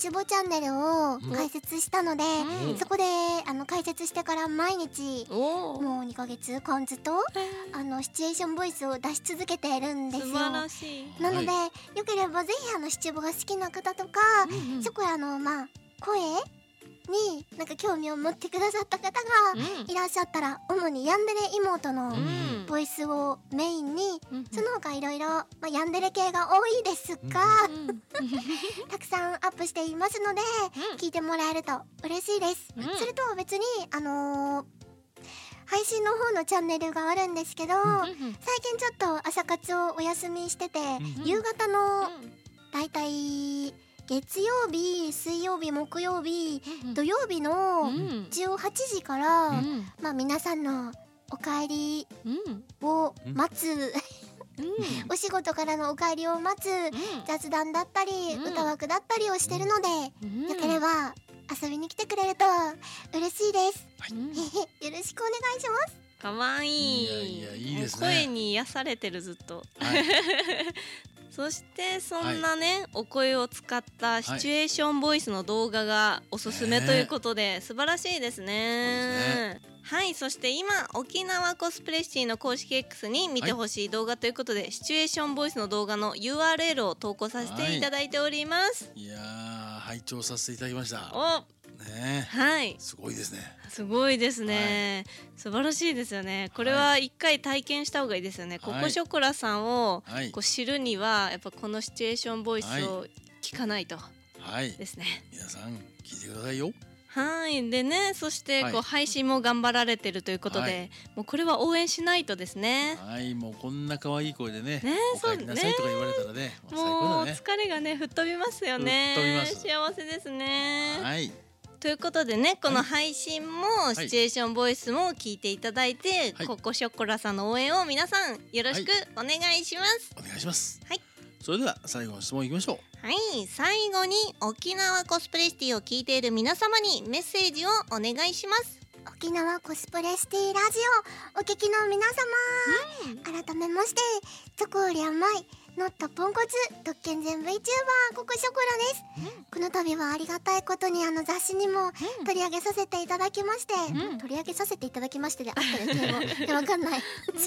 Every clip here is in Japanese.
YouTube チャンネルを開設したので、そこで開設してから毎日もう2ヶ月間ずっとシチュエーションボイスを出し続けているんですよ。 素晴らしい。 なので、よければぜひ七五が好きな方とか、ショコラの声になんか興味を持ってくださった方がいらっしゃったら、主にヤンデレ妹のボイスをメインに、その他いろいろヤンデレ系が多いですが、たくさんアップしていますので、聞いてもらえると嬉しいです。それと別に配信の方のチャンネルがあるんですけど、最近ちょっと朝活をお休みしてて、夕方のだいたい月曜日、水曜日、木曜日、土曜日の18時から、皆さんのお帰りを待つ、お仕事からのお帰りを待つ雑談だったり、歌枠だったりをしてるので、よければ遊びに来てくれると嬉しいです。よろしくお願いします。 かわいい。 いやいいですね。 声に癒されてるずっと。そしてそんなね、お声を使ったシチュエーションボイスの動画がおすすめということで、素晴らしいですね。はい、そして今沖縄コスプレシティの公式 X に見てほしい動画ということで、シチュエーションボイスの動画の URL を投稿させていただいております。 いやー、拝聴させていただきました。 ね、はい、 すごいですね。 すごいですね、素晴らしいですよね。これは一回体験した方がいいですよね。ココショコラさんをこう知るにはやっぱこのシチュエーションボイスを聞かないとですね。 皆さん聞いてくださいよ。 はいでね、そしてこう配信も頑張られてるということで、もうこれは応援しないとですね。 はい、もうこんな可愛い声でね、お帰りなさいとか言われたらね、 もう疲れがね吹っ飛びますよね。幸せですね。はい。ということでね、この配信もシチュエーションボイスも聞いていただいて、ココショコラさんの応援を皆さんよろしくお願いします。 お願いします。 はい。 それでは最後の質問いきましょう。 はい、最後に沖縄コスプレシティを聞いている皆様にメッセージをお願いします。 沖縄コスプレシティラジオお聞きの皆様、改めましてチョコより甘いノットポンコツ特権全 VTuber ココショコラです。この度はありがたいことに雑誌にも取り上げさせていただきまして、取り上げさせていただきましてであったよわかんない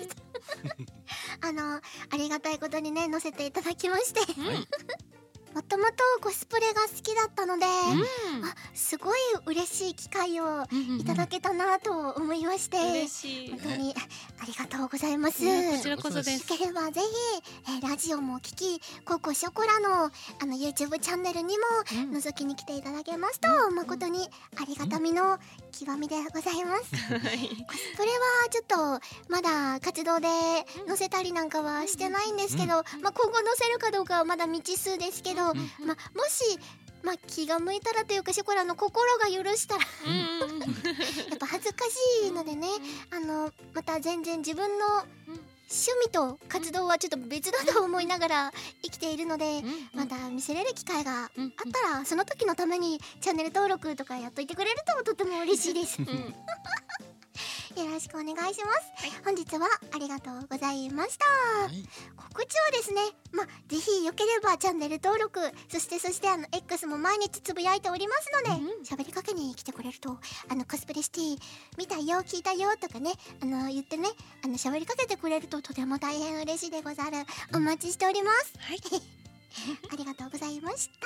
ありがたいことにね載せていただきまして、もともとコスプレが好きだったので、すごい嬉しい機会をいただけたなと思いまして、本当にありがとうございます。 こちらこそです。 よければぜひ、ラジオも聞き、ココショコラのYouTube チャンネルにも覗きに来ていただけますと、誠にありがたみの極みでございます。コスプレはちょっとまだ活動で載せたりなんかはしてないんですけど、今後載せるかどうかはまだ未知数ですけど、もし気が向いたらというか、ショコラの心が許したらやっぱ恥ずかしいのでね、また全然自分の趣味と活動はちょっと別だと思いながら生きているので、また見せれる機会があったらその時のためにチャンネル登録とかやっといてくれるととても嬉しいです。よろしくお願いします。本日はありがとうございました。告知はですね、ぜひよければチャンネル登録、そしてX も毎日つぶやいておりますので、喋りかけに来てくれると、コスプレシティ見たよ聞いたよとかね、言ってね、喋りかけてくれるととても大変嬉しいでござる。お待ちしております。ありがとうございました。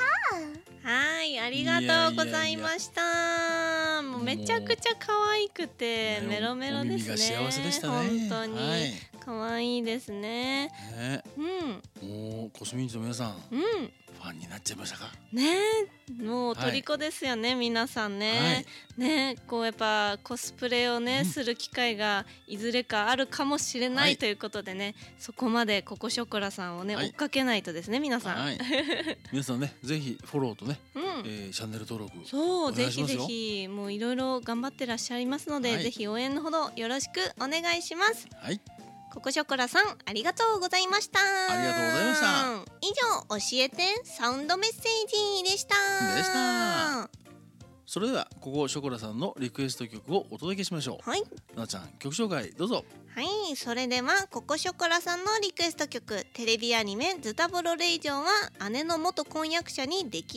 はい、ありがとうございました。もうめちゃくちゃ可愛くてメロメロですね。 幸せでしたね。 本当に可愛いですね。 もうコスミニティの皆さん、ファンになっちゃいましたかね。もう虜ですよね、皆さんね。こうやっぱコスプレをね、する機会がいずれかあるかもしれないということでね、そこまでココショコラさんをね、追っかけないとですね、皆さん。 皆さんね、ぜひフォローとね、チャンネル登録そうぜひぜひ、もういろいろ頑張ってらっしゃいますので、ぜひ応援のほどよろしくお願いします。ココショコラさん、ありがとうございました。 ありがとうございました。 以上、教えてサウンドメッセージでした。 それではココショコラさんのリクエスト曲をお届けしましょう。ななちゃん、曲紹介どうぞ。 はい、それではココショコラさんのリクエスト曲、テレビアニメズタボロレイジョンは姉の元婚約者にでき